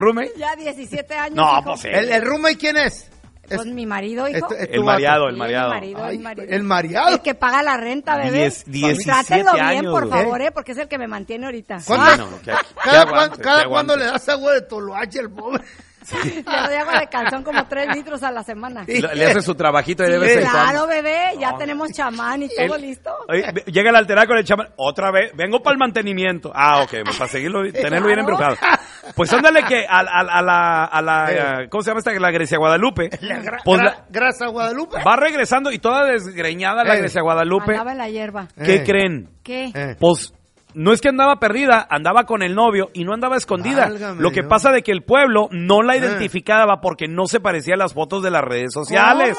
¿Roommate? Ya 17 años. No, hijo. pues sí. ¿El roommate quién es? Pues mi marido, hijo. El mareado, el Sí, mareado. Ay, el marido. el mareado. El que paga la renta, bebé. 17 Trátenlo bien, años, por güey. favor, porque es el que me mantiene ahorita. ¿Cuánto? No, Cada cuando le das agua de toloache al pobre. Le doy agua de calzón como 3 litros a la semana. Le hace su trabajito de Sí, vez en cuando. claro, bebé, ya tenemos chamán y todo listo. Oye, llega el alterado con el chamán. Otra vez, vengo para el mantenimiento. Ok, para seguirlo, tenerlo bien embrujado. Pues ándale que a la ¿cómo se llama esta? La Grecia Guadalupe. Grasa Guadalupe. Va regresando y toda desgreñada la Grecia Guadalupe. Andaba en la hierba. ¿Qué creen? ¿Qué? Pues no es que andaba perdida, andaba con el novio y no andaba escondida. Válgame Lo que Dios. pasa de que el pueblo no la identificaba porque no se parecía a las fotos de las redes sociales.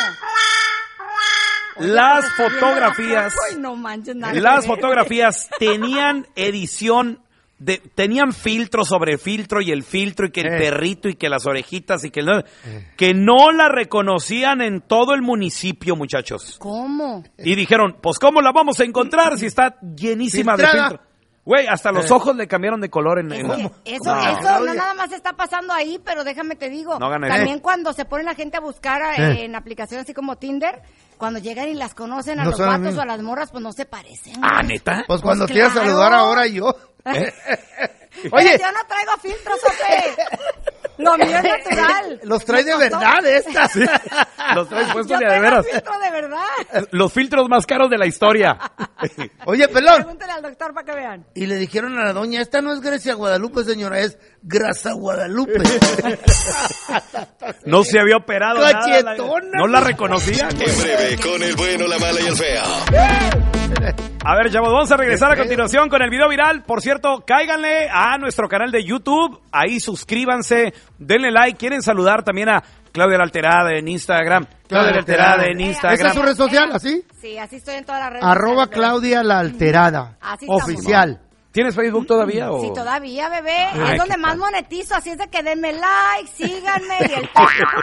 Las fotografías, Ay, no manches, nada las que ver. fotografías tenían edición tenían filtro sobre filtro y el filtro y que el perrito y que las orejitas y que no la reconocían en todo el municipio, muchachos. ¿Cómo? Y dijeron, pues ¿cómo la vamos a encontrar si está llenísima de Filtrada. filtro? Güey, hasta los ojos le cambiaron de color en Eso No. no nada más está pasando ahí, pero déjame te digo. No hagan eso. También cuando se pone la gente a buscar en aplicaciones así como Tinder, cuando llegan y las conocen a No los son las vatos o mismas. a las morras, pues no se parecen. Ah, ¿neta? Pues cuando Pues quieras claro. saludar ahora yo. Oye, Oye, yo no traigo filtros, Sope. Lo mío es natural. los trae Me de costó. verdad estas. Los traes Yo puestos de traigo veras. filtro de verdad. Los filtros más caros de la historia. Oye, pelón. Pregúntale al doctor para que vean. Y le dijeron a la doña, esta no es Grecia Guadalupe, señora, es Grasa Guadalupe. No se había operado nada. Cachetona. No la reconocía. En breve, con el bueno, la mala y el feo. A ver, chavos, vamos a regresar a continuación con el video viral. Por cierto, cáiganle a nuestro canal de YouTube. Ahí suscríbanse, denle like. ¿Quieren saludar también a Claudia la Alterada en Instagram? Claudia la Alterada en Instagram. ¿Esa es su red social, así? Sí, así estoy en todas las redes. @Claudia sociales. la Alterada. Así estamos. Oficial. ¿Tienes Facebook todavía? O? Sí, todavía, bebé. Ay, Es donde qué más tal. monetizo, así es de que denme like, síganme y el...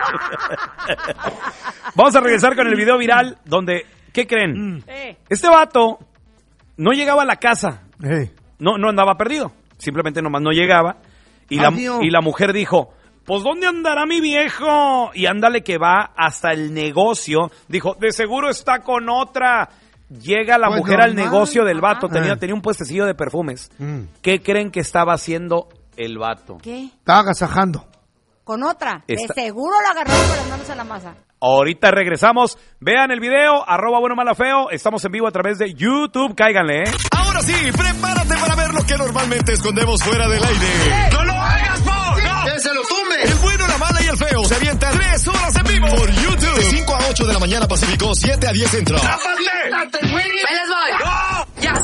Vamos a regresar con el video viral donde, ¿qué creen? Eh. Este vato no llegaba a la casa. Eh. No andaba perdido. Simplemente nomás no llegaba. Y la mujer dijo, pues ¿dónde andará mi viejo? Y ándale que va hasta el negocio. Dijo, de seguro está con otra. Llega la Pues mujer al normal. negocio del vato. Ajá. Tenía un puestecillo de perfumes. Mm. ¿Qué creen que estaba haciendo el vato? ¿Qué? Estaba agasajando. Con otra. Esta- De seguro lo agarraron con las manos a la masa. Ahorita regresamos. Vean el video, @buenomalafeo. Estamos en vivo a través de YouTube. Cáiganle, ¿eh? Ahora sí, prepárate para ver lo que normalmente escondemos fuera del aire. ¡No lo hagas, po! ¡No! ¡Que se lo tumbe! El bueno, la mala y el feo se avientan 3 horas en vivo por YouTube. De 5 a 8 de la mañana Pacífico, 7 a 10 Centro. Ahí les voy. ¡No! Ya.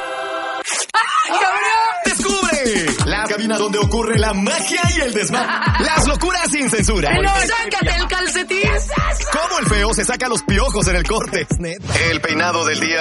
¡Descubre! La cabina donde ocurre la magia y el desmadre. Las locuras sin censura. No, sácate el calcetín. Cómo el feo se saca los piojos en el corte. El peinado del día